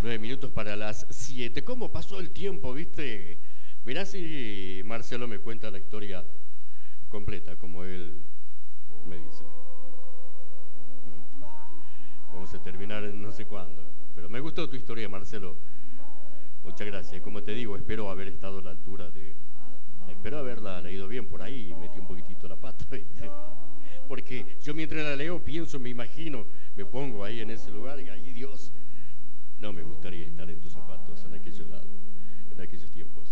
9 minutos para las 7. ¿Cómo pasó el tiempo, viste? Mirá si Marcelo me cuenta la historia completa, como él me dice. Vamos a terminar en no sé cuándo. Pero me gustó tu historia, Marcelo. Muchas gracias. Como te digo, espero haber estado a la altura de... Espero haberla leído bien por ahí y metí un poquitito la pata, ¿viste? Porque yo mientras la leo pienso, me imagino, me pongo ahí en ese lugar y ahí, Dios, no me gustaría estar en tus zapatos en aquellos lados, en aquellos tiempos.